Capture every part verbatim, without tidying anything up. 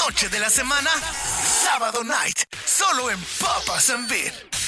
noche de la semana, Sábado Night, solo en Papas and Beer.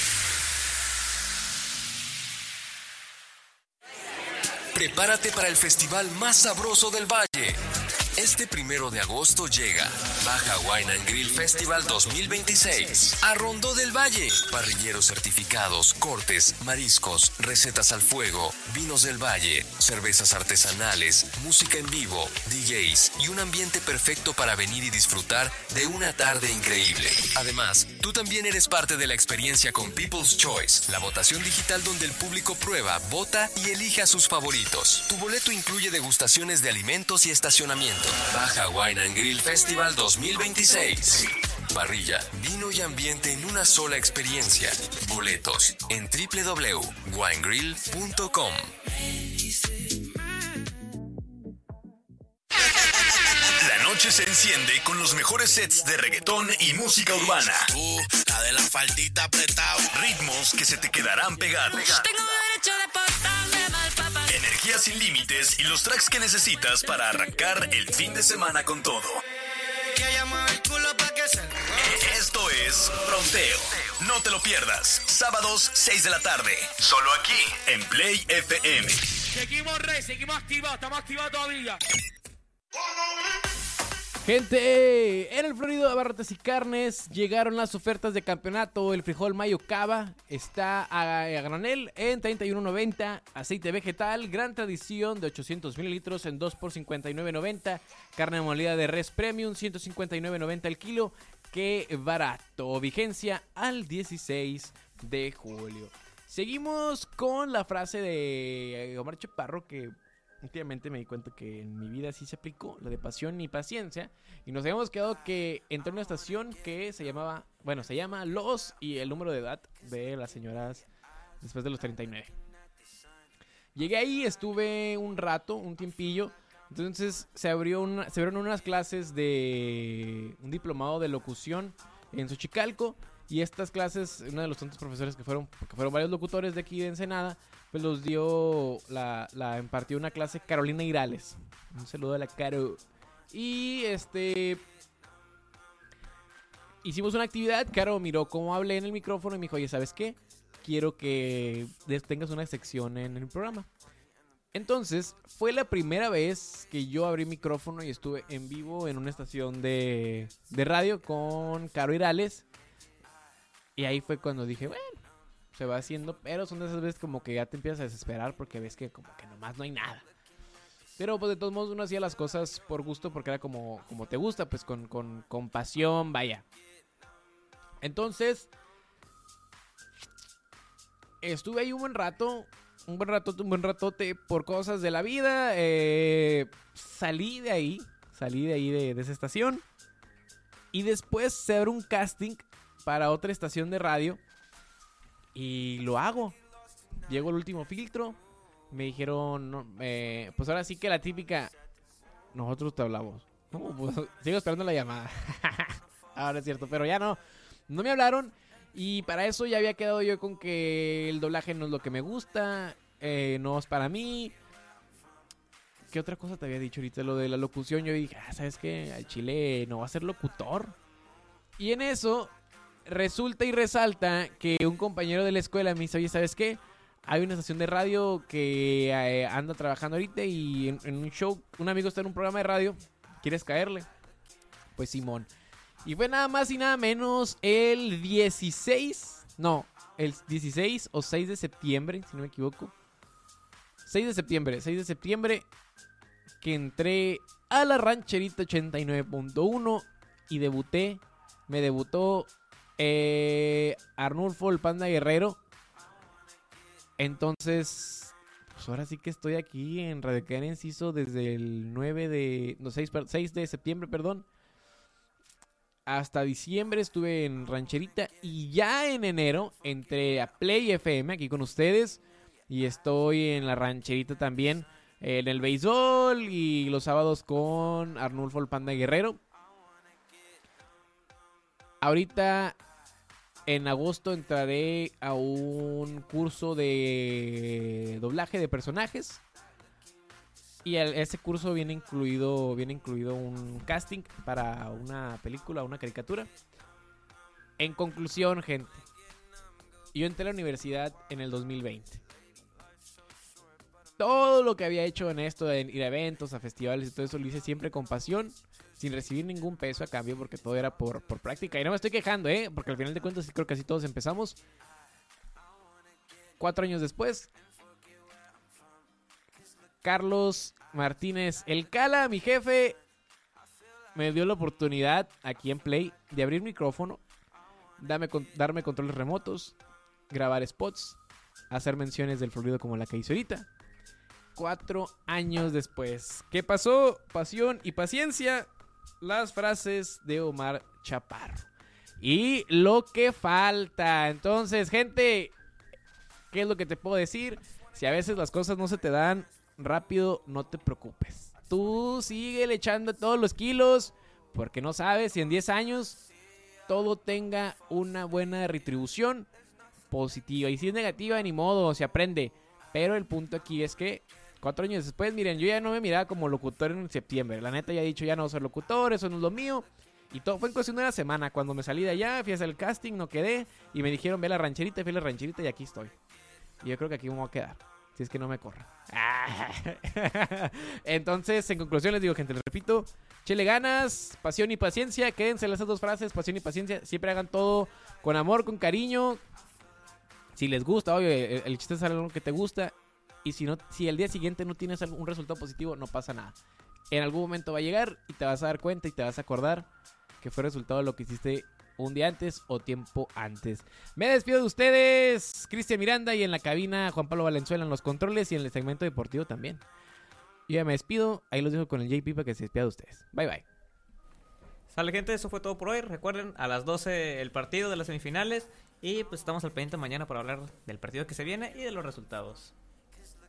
Prepárate para el festival más sabroso del Valle. Este primero de agosto llega Baja Wine and Grill Festival dos mil veintiséis a Rondó del Valle. Parrilleros certificados, cortes, mariscos, recetas al fuego, vinos del Valle, cervezas artesanales, música en vivo, D Js y un ambiente perfecto para venir y disfrutar de una tarde increíble. Además, tú también eres parte de la experiencia con People's Choice, la votación digital donde el público prueba, vota y elige a sus favoritos. Tu boleto incluye degustaciones de alimentos y estacionamiento. Baja Wine and Grill Festival dos mil veintiséis. Parrilla, vino y ambiente en una sola experiencia. Boletos en doble u doble u doble u punto winegrill punto com. La noche se enciende con los mejores sets de reggaetón y música urbana. Uh, la de la faldita apretado. Ritmos que se te quedarán pegados. Tengo derecho de portarme mal, papá. Energía sin límites y los tracks que necesitas para arrancar el fin de semana con todo. Que ella mueve el culo pa' que se... Esto es Fronteo. No te lo pierdas. Sábados, seis de la tarde. Solo aquí, en Play F M. Seguimos rey, seguimos activados, estamos activados todavía. Gente, en el Florido de Abarrotes y Carnes llegaron las ofertas de campeonato. El frijol mayo cava está a, a granel en treinta y uno noventa. Aceite vegetal, gran tradición de ochocientos mililitros en dos por cincuenta y nueve noventa. Carne molida de res premium, ciento cincuenta y nueve noventa el kilo. ¡Qué barato! Vigencia al dieciséis de julio. Seguimos con la frase de Omar Chaparro que... últimamente me di cuenta que en mi vida sí se aplicó, la de pasión y paciencia. Y nos habíamos quedado que entré a una estación que se llamaba, bueno, se llama Los y el número de edad de las señoras después de los treinta y nueve. Llegué ahí, estuve un rato, un tiempillo. Entonces se abrió una, se abrieron unas clases de un diplomado de locución en Xochicalco. Y estas clases, uno de los tantos profesores que fueron, porque fueron varios locutores de aquí de Ensenada, pues los dio, la, la impartió una clase Carolina Irales. Un saludo a la Caro. Y este... hicimos una actividad, Caro miró cómo hablé en el micrófono y me dijo, oye, ¿sabes qué? Quiero que tengas una sección en el programa. Entonces, fue la primera vez que yo abrí micrófono y estuve en vivo en una estación de, de radio con Caro Irales. Y ahí fue cuando dije, bueno, se va haciendo, pero son de esas veces como que ya te empiezas a desesperar porque ves que como que nomás no hay nada. Pero pues de todos modos uno hacía las cosas por gusto porque era como, como te gusta, pues con, con, con pasión, vaya. Entonces, estuve ahí un buen rato, un buen rato, un buen ratote por cosas de la vida. Eh, salí de ahí, salí de ahí de, de esa estación. Y después se abre un casting para otra estación de radio y lo hago. Llego al último filtro. Me dijeron, no, eh, pues ahora sí que la típica, nosotros te hablamos. No, pues, sigo esperando la llamada. Ahora es cierto, pero ya no, no me hablaron. Y para eso ya había quedado yo con que el doblaje no es lo que me gusta, eh, no es para mí. ¿Qué otra cosa te había dicho ahorita? Lo de la locución. Yo dije, ah, ¿sabes qué? Al chile no va a ser locutor. Y en eso resulta y resalta que un compañero de la escuela me dice, oye, ¿sabes qué? Hay una estación de radio que eh, anda trabajando ahorita y en, en un show, un amigo está en un programa de radio, ¿quieres caerle? Pues Simón. Y fue nada más y nada menos el dieciséis, no, el dieciséis o seis de septiembre, si no me equivoco. seis de septiembre, seis de septiembre que entré a la Rancherita ochenta y nueve punto uno y debuté, me debutó Eh, Arnulfo el Panda Guerrero. Entonces, pues ahora sí que estoy aquí en Radio Cadena Enciso desde el nueve de, no, seis, seis de septiembre, perdón. Hasta diciembre estuve en Rancherita y ya en enero entré a Play F M aquí con ustedes y estoy en la Rancherita también en el béisbol y los sábados con Arnulfo el Panda Guerrero. Ahorita en agosto entraré a un curso de doblaje de personajes. Y el, ese curso viene incluido, viene incluido un casting para una película, una caricatura. En conclusión, gente, yo entré a la universidad en el dos mil veinte. Todo lo que había hecho en esto, de ir a eventos, a festivales y todo eso, lo hice siempre con pasión, sin recibir ningún peso a cambio, porque todo era por, por práctica. Y no me estoy quejando, ¿eh? Porque al final de cuentas creo que así todos empezamos. Cuatro años después, Carlos Martínez El Cala, mi jefe, me dio la oportunidad aquí en Play de abrir micrófono, darme, darme controles remotos, grabar spots, hacer menciones del Florido como la que hice ahorita. Cuatro años después. ¿Qué pasó? Pasión y paciencia. Las frases de Omar Chaparro. Y lo que falta. Entonces, gente, ¿qué es lo que te puedo decir? Si a veces las cosas no se te dan rápido, no te preocupes. Tú sigue echando todos los kilos, porque no sabes si en diez años todo tenga una buena retribución positiva. Y si es negativa, ni modo, se aprende. Pero el punto aquí es que cuatro años después, miren, yo ya no me miraba como locutor en septiembre. La neta ya he dicho, ya no soy locutor, eso no es lo mío. Y todo fue en cuestión de una semana. Cuando me salí de allá, fui a hacer el casting, no quedé. Y me dijeron, ve a la rancherita, fui a la rancherita y aquí estoy. Y yo creo que aquí me voy a quedar, si es que no me corra. Entonces, en conclusión les digo, gente, les repito, chele ganas, pasión y paciencia. Quédense esas dos frases, pasión y paciencia. Siempre hagan todo con amor, con cariño. Si les gusta, obvio, el, el chiste es algo que te gusta. Y si no, si el día siguiente no tienes un resultado positivo, no pasa nada. En algún momento va a llegar y te vas a dar cuenta y te vas a acordar que fue resultado de lo que hiciste un día antes o tiempo antes. Me despido de ustedes, Cristian Miranda, y en la cabina Juan Pablo Valenzuela en los controles y en el segmento deportivo también. Yo ya me despido, ahí los dejo con el J P para que se despida de ustedes. Bye bye. Sale, gente, eso fue todo por hoy. Recuerden, a las doce el partido de las semifinales. Y pues estamos al pendiente mañana para hablar del partido que se viene y de los resultados.